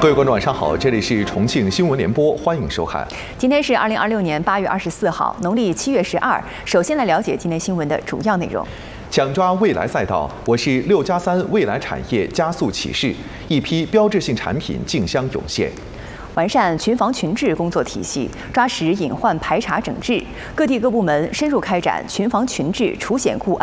各位观众，晚上好，这里是重庆新闻联播，欢迎收看。 今天是2026年8月24号，农历7月12。首先来了解今天新闻的主要内容。 抢抓未来赛道，我市6+3未来产业加速起势，一批标志性产品竞相涌现。 完善群防群治工作体系，抓实隐患排查整治，各地各部门深入开展群防群治除险固